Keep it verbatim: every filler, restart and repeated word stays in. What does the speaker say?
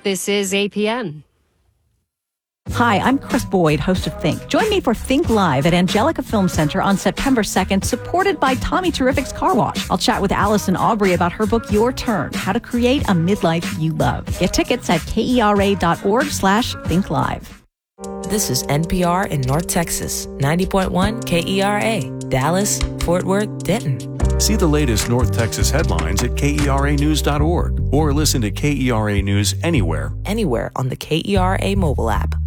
This is A P N. Hi, I'm Chris Boyd, host of Think. Join me for Think Live at Angelica Film Center on September second, supported by Tommy Terrific's Car Wash. I'll chat with Allison Aubrey about her book, Your Turn, How to Create a Midlife You Love. Get tickets at kera.org slash Think Live. This is N P R in North Texas, ninety point one K E R A, Dallas, Fort Worth, Denton. See the latest North Texas headlines at K E R A news dot org or listen to K E R A News anywhere. Anywhere on the K E R A mobile app.